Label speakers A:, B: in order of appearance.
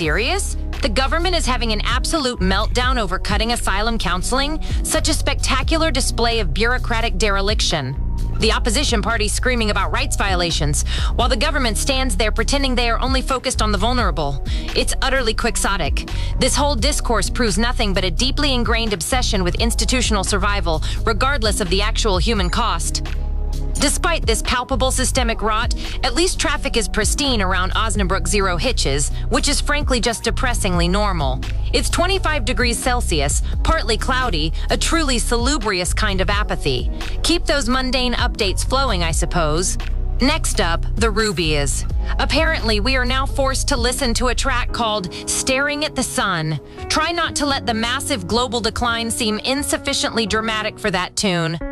A: serious? The government is having an absolute meltdown over cutting asylum counseling? Such a spectacular display of bureaucratic dereliction. The opposition party screaming about rights violations, while the government stands there pretending they are only focused on the vulnerable. It's utterly quixotic. This whole discourse proves nothing but a deeply ingrained obsession with institutional survival, regardless of the actual human cost. Despite this palpable systemic rot, at least traffic is pristine around Osnabrück Zero Hitches, which is frankly just depressingly normal. It's 25 degrees Celsius, partly cloudy, a truly salubrious kind of apathy. Keep those mundane updates flowing, I suppose. Next up, the Rubies. Apparently, we are now forced to listen to a track called Staring at the Sun. Try not to let the massive global decline seem insufficiently dramatic for that tune.